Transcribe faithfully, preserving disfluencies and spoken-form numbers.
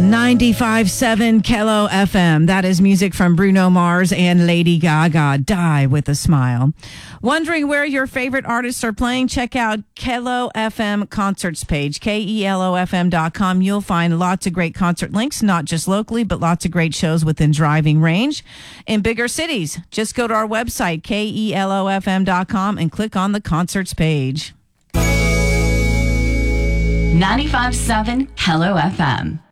ninety-five point seven Kelo F M. That is music from Bruno Mars and Lady Gaga. Die with a Smile. Wondering where your favorite artists are playing? Check out Kelo F M concerts page, K E L O F M dot com. You'll find lots of great concert links, not just locally, but lots of great shows within driving range in bigger cities. Just go to our website, K E L O F M dot com, and click on the concerts page. ninety-five point seven Hello F M.